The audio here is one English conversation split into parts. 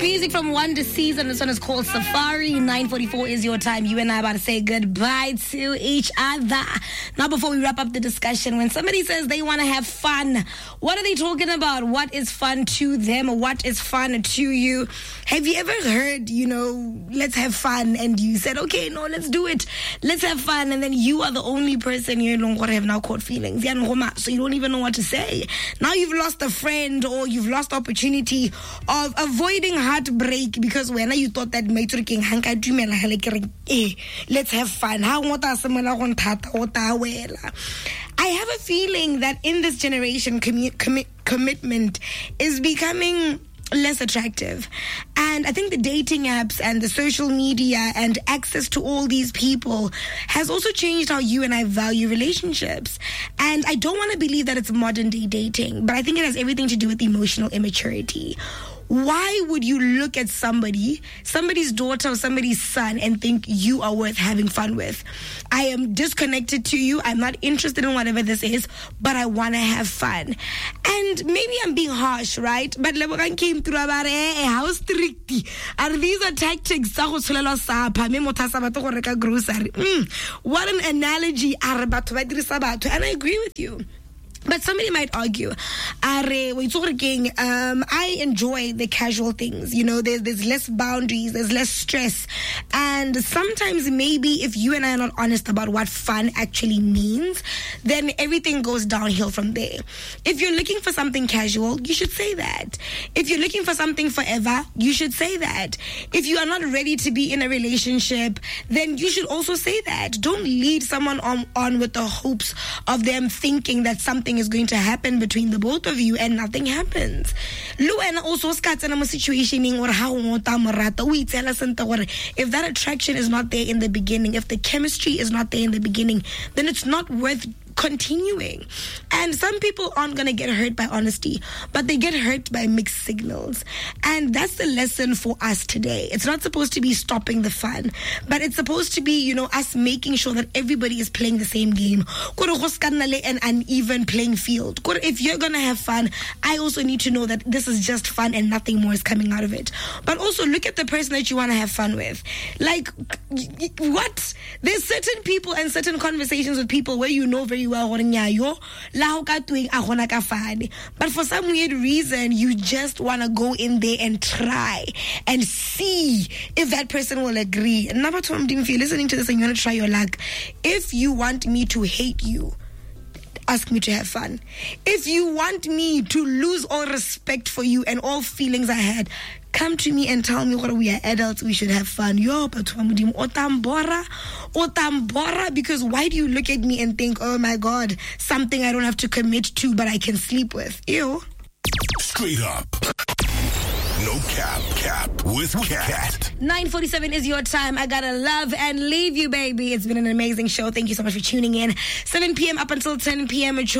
music from Wonder Season. This one is called Safari. 9:44 is your time. You and I are about to say goodbye to each other. Now, before we wrap up the discussion, when somebody says they want to have fun, what are they talking about? What is fun to them? What is fun to you? Have you ever heard, let's have fun, and you said, okay, no, let's do it. Let's have fun. And then you are the only person you have now caught feelings. So you don't even know what to say. Now you've lost a friend, or you've lost opportunity of avoiding heartbreak because when you thought that let's have fun. I have a feeling that in this generation, commitment is becoming less attractive. And I think the dating apps and the social media and access to all these people has also changed how you and I value relationships. And I don't want to believe that it's modern day dating, but I think it has everything to do with emotional immaturity. Why would you look at somebody's daughter or somebody's son and think you are worth having fun with? I am disconnected to you. I'm not interested in whatever this is, but I want to have fun. And maybe I'm being harsh, right? But Lebogang came through about how strict are these are tactics. What an analogy. And I agree with you. But somebody might argue, I enjoy the casual things. There's less boundaries, there's less stress. And sometimes maybe if you and I are not honest about what fun actually means, then everything goes downhill from there. If you're looking for something casual, you should say that. If you're looking for something forever, you should say that. If you are not ready to be in a relationship, then you should also say that. Don't lead someone on with the hopes of them thinking that something is going to happen between the both of you and nothing happens. Luena also scatter in a situation or how if that attraction is not there in the beginning, if the chemistry is not there in the beginning, then it's not worth continuing. And some people aren't going to get hurt by honesty, but they get hurt by mixed signals. And that's the lesson for us today. It's not supposed to be stopping the fun, but it's supposed to be, us making sure that everybody is playing the same game. An uneven playing field. If you're going to have fun, I also need to know that this is just fun and nothing more is coming out of it. But also look at the person that you want to have fun with. Like, what? There's certain people and certain conversations with people where very well, but for some weird reason you just want to go in there and try and see if that person will agree. Number two, if you're listening to this and you want to try your luck, if you want me to hate you, ask me to have fun. If you want me to lose all respect for you and all feelings I had, come to me and tell me what we are adults, we should have fun. But otambora, because why do you look at me and think, oh my God, something I don't have to commit to but I can sleep with? Ew. Straight up. No cap with Cat. 9:47 is your time. I gotta love and leave you, baby. It's been an amazing show. Thank you so much for tuning in. 7 p.m. up until 10 p.m. I'm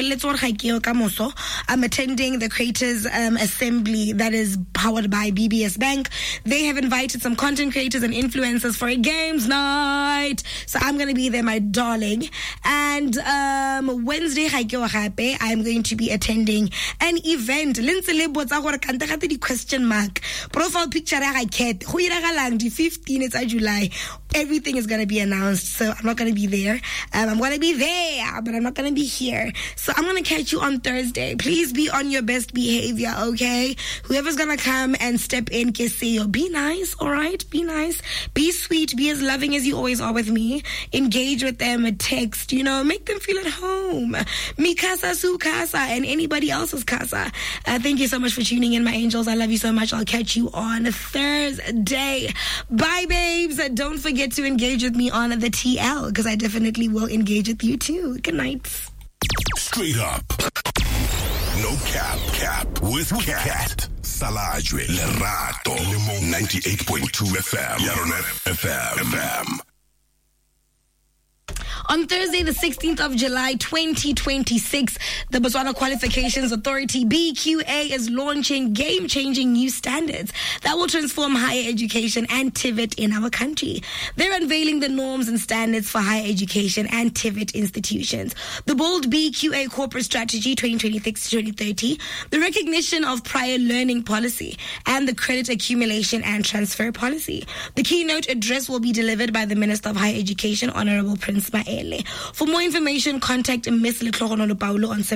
attending the Creators Assembly that is powered by BBS Bank. They have invited some content creators and influencers for a games night. So I'm gonna be there, my darling. And Wednesday, I'm going to be attending an event. Question mark. Profile picture the 15th, it's July. Everything is going to be announced. So I'm not going to be there. I'm going to be there, but I'm not going to be here. So I'm going to catch you on Thursday. Please be on your best behavior, okay? Whoever's going to come and step in, be nice, all right? Be nice. Be sweet. Be as loving as you always are with me. Engage with them, a text, make them feel at home. Mi casa, su casa, and anybody else's casa. Thank you so much for tuning in, my angels. I love you so much. I'll catch you on Thursday. Bye, babes. Don't forget to engage with me on the TL, because I definitely will engage with you too. Good night. Straight up. No cap with Cat. Salajwe Lerato. 98.2 FM. Yaronet FM. On Thursday, the 16th of July, 2026, the Botswana Qualifications Authority, BQA, is launching game-changing new standards that will transform higher education and TVET in our country. They're unveiling the norms and standards for higher education and TVET institutions. The bold BQA corporate strategy 2026-2030, the recognition of prior learning policy, and the credit accumulation and transfer policy. The keynote address will be delivered by the Minister of Higher Education, Honorable Prince Maele. For more information, contact Ms. Letlhogonolo Paulo on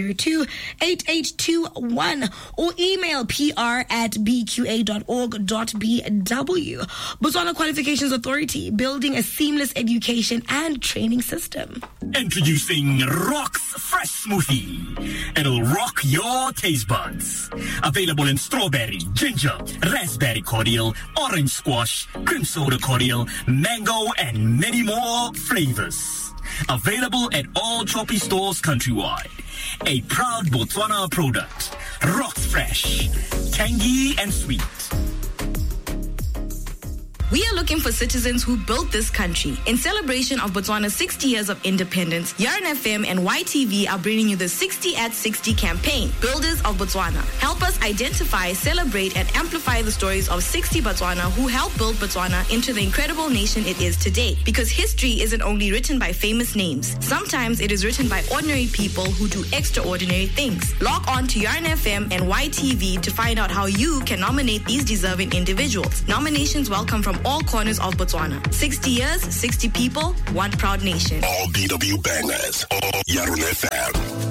7302-8821 or email pr@bqa.org.bw. Botswana Qualifications Authority, building a seamless education and training system. Introducing Rock's Fresh Smoothie. It'll rock your taste buds. Available in strawberry, ginger, raspberry cordial, orange squash, cream soda cordial, mango, and many more flavors. Available at all Choppy stores countrywide. A proud Botswana product. Rock's Fresh. Tangy and sweet. We are looking for citizens who built this country. In celebration of Botswana's 60 years of independence, Yarn FM and YTV are bringing you the 60 at 60 campaign, Builders of Botswana. Help us identify, celebrate, and amplify the stories of 60 Botswana who helped build Botswana into the incredible nation it is today. Because history isn't only written by famous names. Sometimes it is written by ordinary people who do extraordinary things. Log on to Yarn FM and YTV to find out how you can nominate these deserving individuals. Nominations welcome from all corners of Botswana. 60 years, 60 people, one proud nation. All BW bangers, all Yarn FM.